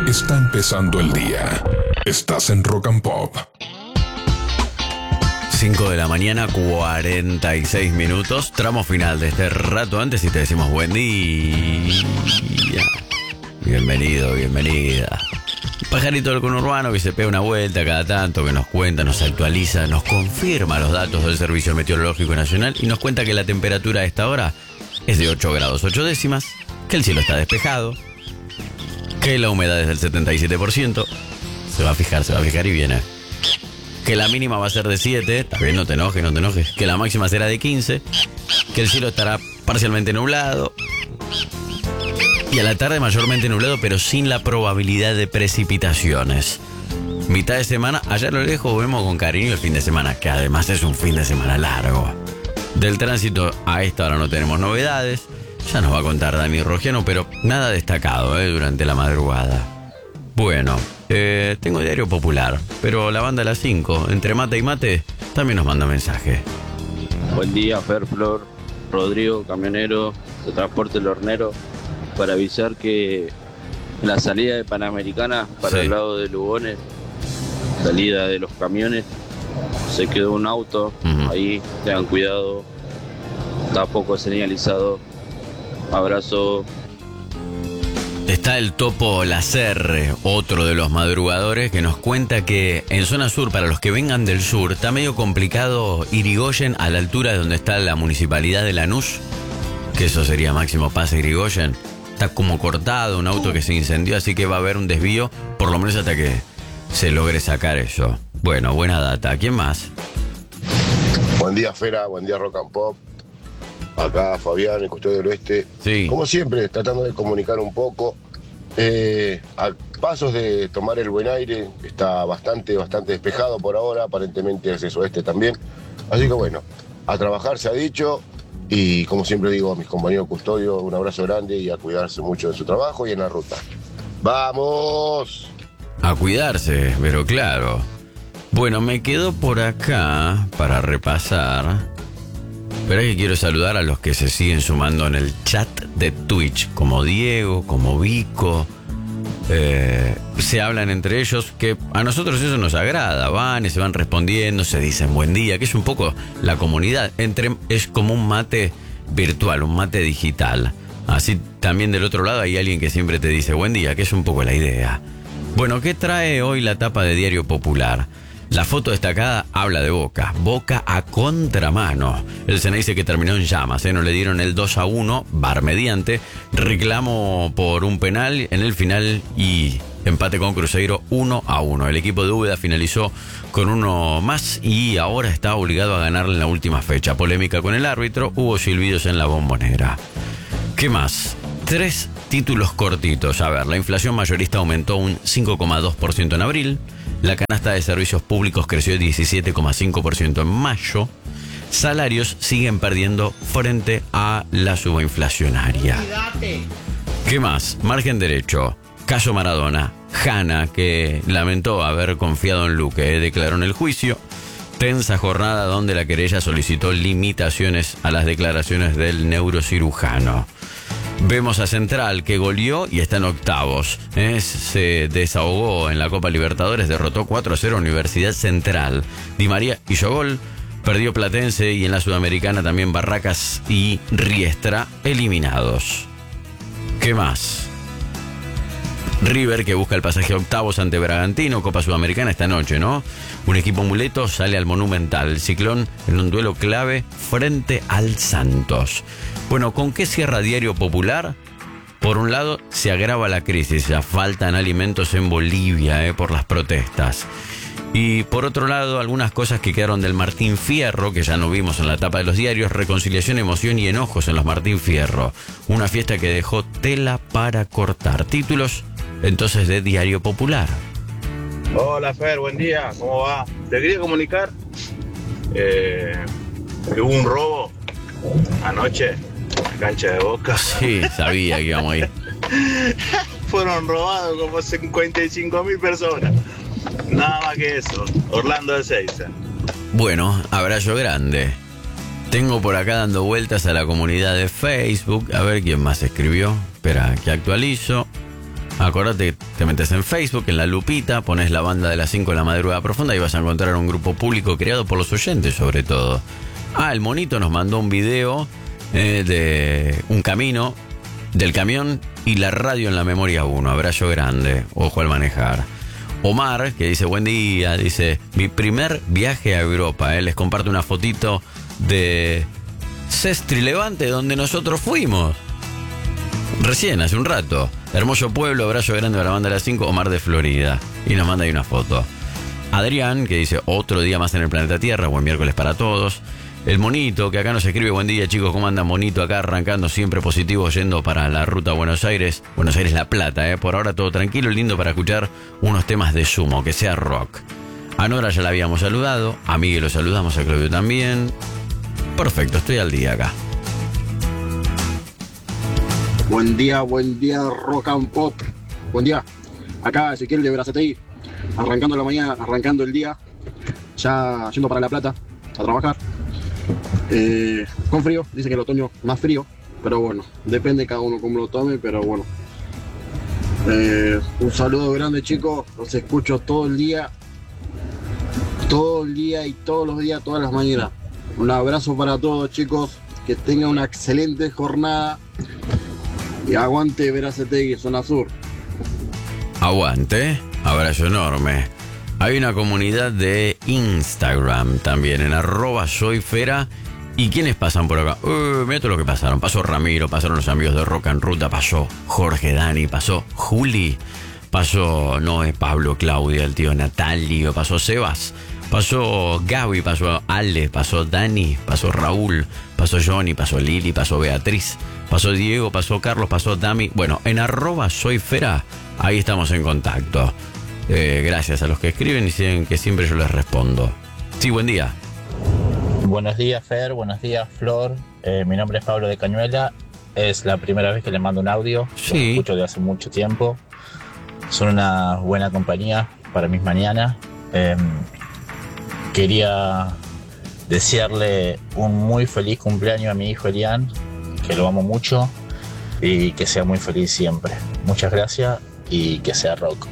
Está empezando el día. Estás en Rock and Pop. 5 de la mañana, 46 minutos. Tramo final de este rato antes y te decimos buen día. Bienvenido, bienvenida. Pajarito del conurbano que se pega una vuelta cada tanto, que nos cuenta, nos actualiza, nos confirma los datos del Servicio Meteorológico Nacional y nos cuenta que la temperatura a esta hora es de 8 grados 8 décimas, que el cielo está despejado, que la humedad es del 77%. Se va a fijar y viene. Que la mínima va a ser de 7, también no te enojes. Que la máxima será de 15, que el cielo estará parcialmente nublado y a la tarde mayormente nublado, pero sin la probabilidad de precipitaciones. Mitad de semana, allá a lo lejos vemos con cariño el fin de semana, que además es un fin de semana largo. Del tránsito a esta hora no tenemos novedades, ya nos va a contar Dani Rogiano, pero nada destacado durante la madrugada. Bueno, tengo Diario Popular, pero la banda a las 5, entre mate y mate, también nos manda mensaje. Buen día, Fer, Flor, Rodrigo, camionero de Transporte El Hornero, para avisar que en la salida de Panamericana para el lado de Lugones, salida de los camiones, se quedó un auto, ahí tengan cuidado, está poco señalizado. Abrazo. Está el Topo Lacerre, otro de los madrugadores, que nos cuenta que en zona sur, para los que vengan del sur, está medio complicado Irigoyen a la altura de donde está la municipalidad de Lanús, que eso sería Máximo Paz Irigoyen. Está como cortado, un auto que se incendió, así que va a haber un desvío, por lo menos hasta que se logre sacar eso. Bueno, buena data. ¿Quién más? Buen día, Fera, buen día, Rock and Pop. Acá Fabián, el Custodio del Oeste. Sí. Como siempre, tratando de comunicar un poco. A pasos de tomar el buen aire, está bastante despejado por ahora, aparentemente el acceso oeste también. Así que bueno, a trabajar se ha dicho. Y como siempre digo a mis compañeros Custodio, un abrazo grande y a cuidarse mucho en su trabajo y en la ruta. ¡Vamos! A cuidarse, pero claro. Bueno, me quedo por acá para repasar. Pero es que quiero saludar a los que se siguen sumando en el chat de Twitch, como Diego, como Vico. Se hablan entre ellos, que a nosotros eso nos agrada. Van y se van respondiendo, se dicen buen día, que es un poco la comunidad. Es como un mate virtual, un mate digital. Así también del otro lado hay alguien que siempre te dice buen día, que es un poco la idea. Bueno, ¿qué trae hoy la tapa de Diario Popular? La foto destacada habla de Boca. Boca a contramano. El Ceneice que terminó en llamas. No le dieron el 2-1, VAR mediante. Reclamo por un penal en el final y empate con Cruzeiro 1-1. El equipo de Úbeda finalizó con uno más y ahora está obligado a ganarle en la última fecha. Polémica con el árbitro. Hubo silbidos en la Bombonera. ¿Qué más? 3 títulos cortitos. A ver, la inflación mayorista aumentó un 5,2% en abril. La canasta de servicios públicos creció 17,5% en mayo. Salarios siguen perdiendo frente a la suba inflacionaria. ¿Qué más? Margen derecho. Caso Maradona. Hanna, que lamentó haber confiado en Luque, declaró en el juicio. Tensa jornada donde la querella solicitó limitaciones a las declaraciones del neurocirujano. Vemos a Central, que goleó y está en octavos. Se desahogó en la Copa Libertadores, derrotó 4-0 a Universidad Central. Di María hizo gol, perdió Platense y en la Sudamericana también Barracas y Riestra eliminados. ¿Qué más? River, que busca el pasaje a octavos ante Bragantino, Copa Sudamericana esta noche, ¿no? Un equipo muleto sale al Monumental, el Ciclón, en un duelo clave frente al Santos. Bueno, ¿con qué cierra Diario Popular? Por un lado, se agrava la crisis, ya faltan alimentos en Bolivia por las protestas. Y por otro lado, algunas cosas que quedaron del Martín Fierro, que ya no vimos en la tapa de los diarios: reconciliación, emoción y enojos en los Martín Fierro. Una fiesta que dejó tela para cortar. Títulos, entonces, de Diario Popular. Hola Fer, buen día, ¿cómo va? Te quería comunicar que hubo un robo anoche en la cancha de Boca. Sí, sabía que íbamos a ir. Fueron robados como 55.000 personas. Nada más que eso. Orlando de Ezeiza. Bueno, abrazo grande. Tengo por acá dando vueltas a la comunidad de Facebook. A ver quién más escribió. Espera, que actualizo. Acordate, te metes en Facebook, en la lupita, pones la banda de las 5 de la madrugada profunda y vas a encontrar un grupo público creado por los oyentes, sobre todo. El monito nos mandó un video de un camino, del camión y la radio en la memoria 1. Abrazo grande, ojo al manejar. Omar, que dice, buen día, dice, mi primer viaje a Europa. Les comparto una fotito de Sestri Levante, donde nosotros fuimos. Recién, hace un rato. Hermoso pueblo, abrazo grande para la banda de las 5, Omar de Florida. Y nos manda ahí una foto. Adrián, que dice, otro día más en el planeta Tierra, buen miércoles para todos. El monito, que acá nos escribe, buen día chicos, ¿cómo andan? Monito acá arrancando, siempre positivo, yendo para la ruta Buenos Aires La Plata, por ahora todo tranquilo, lindo para escuchar unos temas de Sumo, que sea rock. A Nora ya la habíamos saludado, a Miguel lo saludamos, a Claudio también. Perfecto, estoy al día acá. Buen día, Rock and Pop. Buen día. Acá Ezequiel de Berazategui, arrancando la mañana, arrancando el día, ya yendo para La Plata a trabajar. Con frío, dice que el otoño más frío, pero bueno, depende cada uno cómo lo tome, pero bueno. Un saludo grande chicos, los escucho todo el día y todos los días, todas las mañanas. Un abrazo para todos chicos, que tengan una excelente jornada y aguante Berazategui, zona sur. Aguante, abrazo enorme. Hay una comunidad de Instagram también, en @soyfera. ¿Y quiénes pasan por acá? Mira todo lo que pasaron. Pasó Ramiro, pasaron los amigos de Rock en Ruta, pasó Jorge Dani, pasó Juli, pasó Noé, Pablo, Claudia, el tío Natalio, pasó Sebas, pasó Gaby, pasó Ale, pasó Dani, pasó Raúl, pasó Johnny, pasó Lili, pasó Beatriz, pasó Diego, pasó Carlos, pasó Dami. Bueno, en @soyfera, ahí estamos en contacto. Gracias a los que escriben y dicen que siempre yo les respondo. Sí, buen día. Buenos días, Fer. Buenos días, Flor. Mi nombre es Pablo de Cañuela. Es la primera vez que le mando un audio. Sí. Los escucho de hace mucho tiempo. Son una buena compañía para mis mañanas. Quería desearle un muy feliz cumpleaños a mi hijo Elian, que lo amo mucho y que sea muy feliz siempre. Muchas gracias y que sea rock.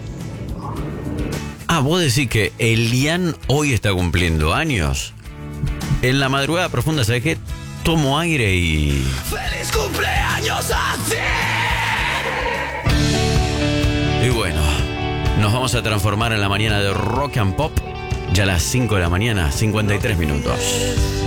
Vos decís que Elian hoy está cumpliendo años. En la madrugada profunda, ¿sabes qué? Tomo aire y... ¡Feliz cumpleaños a ti! Y bueno, nos vamos a transformar en la mañana de Rock and Pop. Ya a las 5 de la mañana, 53 minutos.